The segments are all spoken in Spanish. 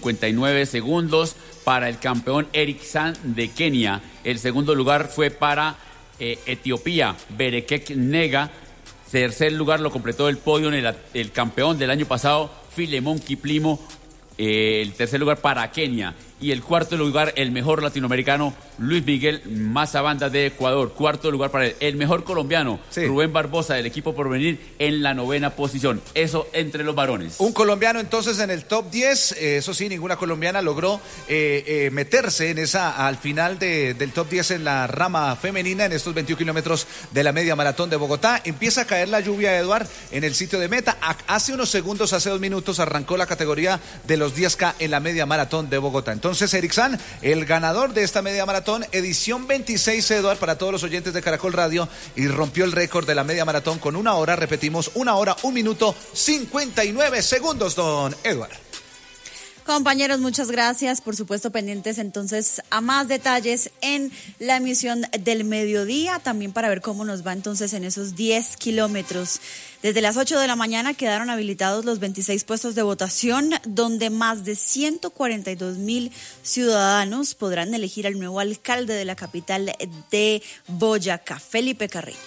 59 segundos para el campeón Eric San de Kenia. El segundo lugar fue para Etiopía, Berekek Nega. Tercer lugar lo completó el podio el campeón del año pasado, Filemón Kiplimo. El tercer lugar para Kenia. Y el cuarto lugar, el mejor latinoamericano, Luis Miguel Mazabanda de Ecuador. Cuarto lugar para él. El mejor colombiano, sí, Rubén Barbosa del equipo Porvenir en la 9ª posición. Eso entre los varones. Un colombiano entonces en el top 10. Eso sí, ninguna colombiana logró meterse en al final del top 10 en la rama femenina en estos 21 kilómetros de la media maratón de Bogotá. Empieza a caer la lluvia, Eduard, en el sitio de meta. Hace unos segundos, hace 2 minutos, arrancó la categoría de los 10K en la media maratón de Bogotá. Entonces, Eric San, el ganador de esta media maratón, edición 26, Eduard, para todos los oyentes de Caracol Radio, y rompió el récord de la media maratón con 1 hora, repetimos, 1 hora, 1 minuto, 59 segundos, don Eduard. Compañeros, muchas gracias. Por supuesto, pendientes entonces a más detalles en la emisión del mediodía, también para ver cómo nos va entonces en esos 10 kilómetros. Desde las 8 de la mañana quedaron habilitados los 26 puestos de votación, donde más de 142,000 ciudadanos podrán elegir al nuevo alcalde de la capital de Boyacá, Felipe Carrillo.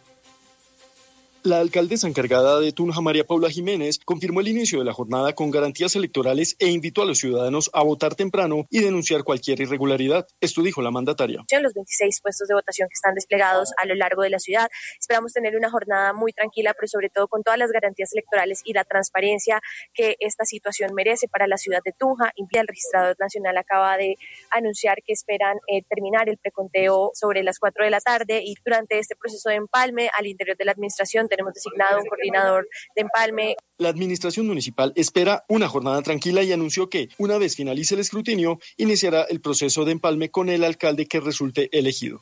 La alcaldesa encargada de Tunja, María Paula Jiménez, confirmó el inicio de la jornada con garantías electorales e invitó a los ciudadanos a votar temprano y denunciar cualquier irregularidad. Esto dijo la mandataria. Los 26 puestos de votación que están desplegados a lo largo de la ciudad. Esperamos tener una jornada muy tranquila, pero sobre todo con todas las garantías electorales y la transparencia que esta situación merece para la ciudad de Tunja. El registrador nacional acaba de anunciar que esperan terminar el preconteo sobre las 4 de la tarde, y durante este proceso de empalme al interior de la administración tenemos designado un coordinador de empalme. La administración municipal espera una jornada tranquila y anunció que, una vez finalice el escrutinio, iniciará el proceso de empalme con el alcalde que resulte elegido.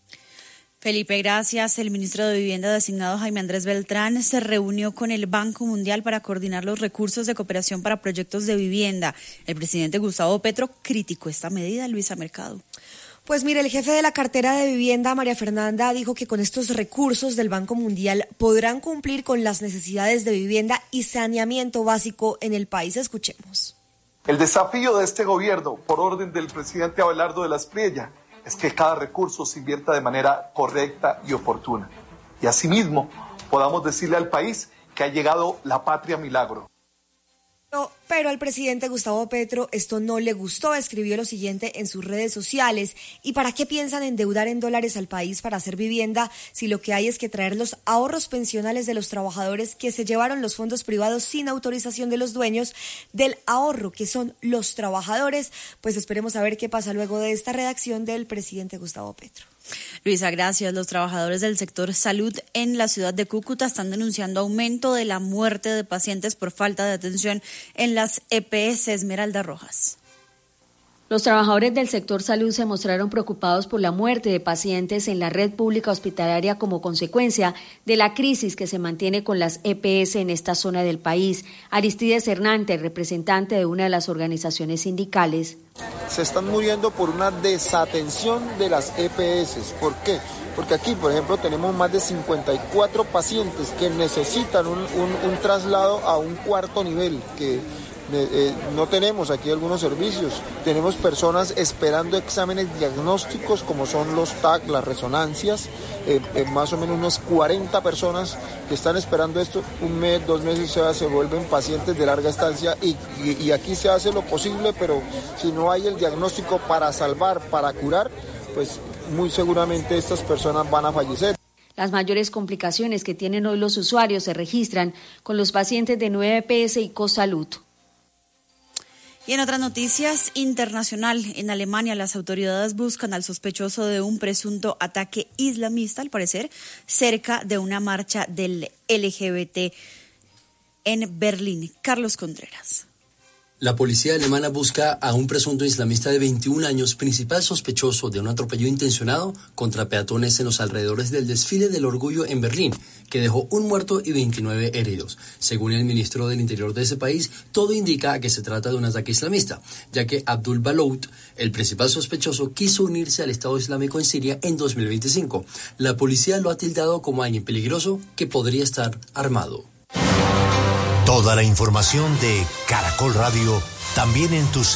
Felipe, gracias. El ministro de Vivienda designado, Jaime Andrés Beltrán, se reunió con el Banco Mundial para coordinar los recursos de cooperación para proyectos de vivienda. El presidente Gustavo Petro criticó esta medida. Luisa Mercado. Pues mire, el jefe de la cartera de vivienda, María Fernanda, dijo que con estos recursos del Banco Mundial podrán cumplir con las necesidades de vivienda y saneamiento básico en el país. Escuchemos. El desafío de este gobierno, por orden del presidente Abelardo de la Espriella, es que cada recurso se invierta de manera correcta y oportuna. Y asimismo, podamos decirle al país que ha llegado la patria milagro. Pero al presidente Gustavo Petro esto no le gustó. Escribió lo siguiente en sus redes sociales: ¿y para qué piensan endeudar en dólares al país para hacer vivienda si lo que hay es que traer los ahorros pensionales de los trabajadores que se llevaron los fondos privados sin autorización de los dueños del ahorro, que son los trabajadores? Pues esperemos a ver qué pasa luego de esta redacción del presidente Gustavo Petro. Luisa, gracias. Los trabajadores del sector salud en la ciudad de Cúcuta están denunciando aumento de la muerte de pacientes por falta de atención en las EPS. Esmeralda Rojas. Los trabajadores del sector salud se mostraron preocupados por la muerte de pacientes en la red pública hospitalaria como consecuencia de la crisis que se mantiene con las EPS en esta zona del país. Aristides Hernández, representante de una de las organizaciones sindicales. Se están muriendo por una desatención de las EPS. ¿Por qué? Porque aquí, por ejemplo, tenemos más de 54 pacientes que necesitan un traslado a un cuarto nivel, que no tenemos aquí algunos servicios. Tenemos personas esperando exámenes diagnósticos como son los TAC, las resonancias, más o menos unas 40 personas que están esperando esto. 1 mes, 2 meses se vuelven pacientes de larga estancia y aquí se hace lo posible, pero si no hay el diagnóstico para salvar, para curar, pues muy seguramente estas personas van a fallecer. Las mayores complicaciones que tienen hoy los usuarios se registran con los pacientes de 9 EPS y Cosalud. Y en otras noticias, internacional, en Alemania las autoridades buscan al sospechoso de un presunto ataque islamista, al parecer, cerca de una marcha del LGBT en Berlín. Carlos Contreras. La policía alemana busca a un presunto islamista de 21 años, principal sospechoso de un atropello intencionado contra peatones en los alrededores del desfile del orgullo en Berlín, que dejó 1 muerto y 29 heridos. Según el ministro del Interior de ese país, todo indica que se trata de un ataque islamista, ya que Abdul Balout, el principal sospechoso, quiso unirse al Estado Islámico en Siria en 2025. La policía lo ha tildado como alguien peligroso que podría estar armado. Toda la información de Caracol Radio también en tus